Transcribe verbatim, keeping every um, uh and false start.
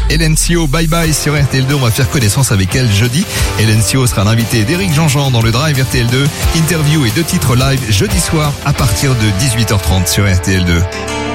Hélène Sio, bye bye sur R T L deux. On va faire connaissance avec elle jeudi. Hélène Sio sera l'invitée d'Éric Jean-Jean dans le Drive R T L deux. Interview et deux titres live jeudi soir à partir de dix-huit heures trente sur R T L deux.